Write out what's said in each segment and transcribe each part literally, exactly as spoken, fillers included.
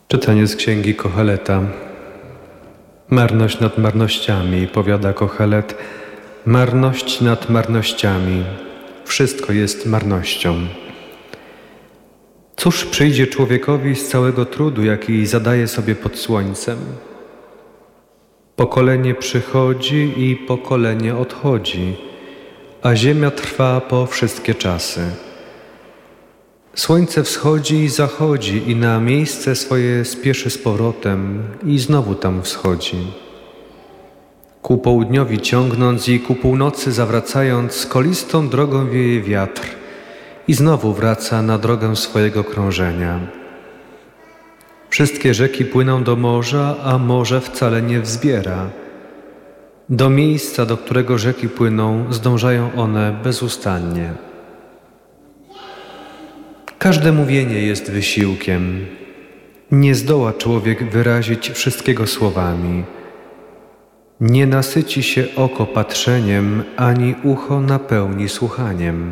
Czytanie z księgi Koheleta. Marność nad marnościami, powiada Kohelet, marność nad marnościami, wszystko jest marnością. Cóż przyjdzie człowiekowi z całego trudu, jaki zadaje sobie pod słońcem? Pokolenie przychodzi i pokolenie odchodzi, a ziemia trwa po wszystkie czasy. Słońce wschodzi i zachodzi i na miejsce swoje spieszy z powrotem i znowu tam wschodzi. Ku południowi ciągnąc i ku północy zawracając, kolistą drogą wieje wiatr i znowu wraca na drogę swojego krążenia. Wszystkie rzeki płyną do morza, a morze wcale nie wzbiera. Do miejsca, do którego rzeki płyną, zdążają one bezustannie. Każde mówienie jest wysiłkiem. Nie zdoła człowiek wyrazić wszystkiego słowami. Nie nasyci się oko patrzeniem, ani ucho napełni słuchaniem.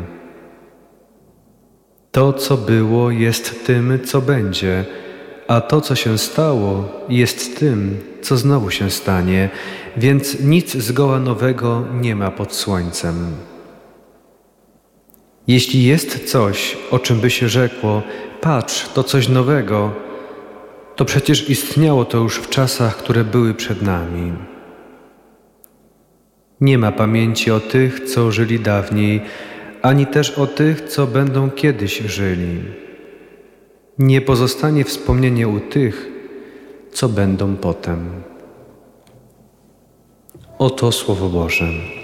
To, co było, jest tym, co będzie, a to, co się stało, jest tym, co znowu się stanie, więc nic zgoła nowego nie ma pod słońcem. Jeśli jest coś, o czym by się rzekło, patrz, to coś nowego, to przecież istniało to już w czasach, które były przed nami. Nie ma pamięci o tych, co żyli dawniej, ani też o tych, co będą kiedyś żyli. Nie pozostanie wspomnienie u tych, co będą potem. Oto Słowo Boże.